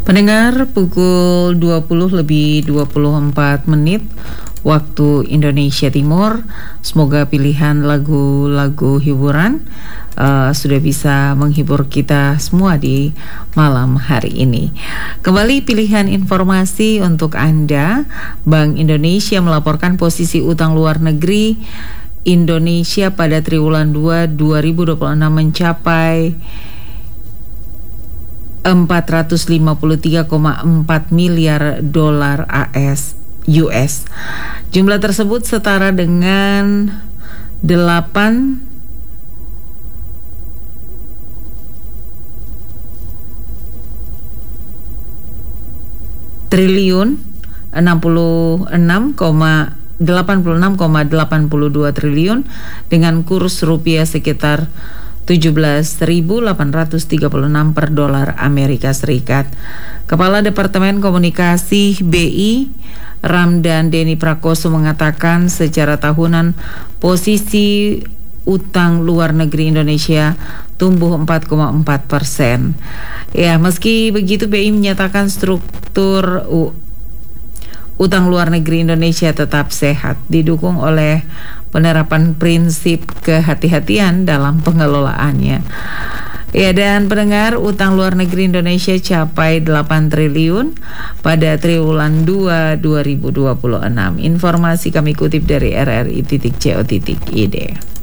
Pendengar, pukul 20:24 waktu Indonesia Timur. Semoga pilihan lagu-lagu hiburan sudah bisa menghibur kita semua di malam hari ini. Kembali pilihan informasi untuk Anda. Bank Indonesia melaporkan posisi utang luar negeri Indonesia pada triwulan 2 2026 mencapai 453,4 miliar dolar US. Jumlah tersebut setara dengan 8 triliun 86,82 triliun dengan kurs rupiah sekitar 17.836 per dolar Amerika Serikat. Kepala Departemen Komunikasi BI Ramdan Deni Prakoso mengatakan secara tahunan posisi utang luar negeri Indonesia tumbuh 4,4%. Ya, meski begitu BI menyatakan struktur utang luar negeri Indonesia tetap sehat, didukung oleh penerapan prinsip kehati-hatian dalam pengelolaannya. Ya, dan pendengar, utang luar negeri Indonesia capai 8 triliun pada triwulan 2 2026. Informasi kami kutip dari RRI.co.id.